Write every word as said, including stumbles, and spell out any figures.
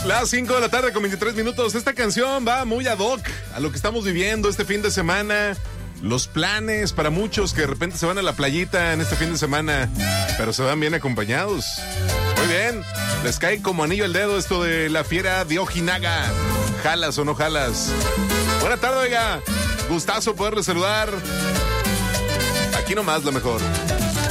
Las cinco de la tarde con veintitrés minutos. Esta canción va muy ad hoc a lo que estamos viviendo este fin de semana. Los planes para muchos que de repente se van a la playita en este fin de semana, pero se van bien acompañados. Muy bien, les cae como anillo al dedo esto de la fiera de Ojinaga. ¿Jalas o no jalas? Buena tarde, oiga. Gustazo poderles saludar. Aquí nomás lo mejor.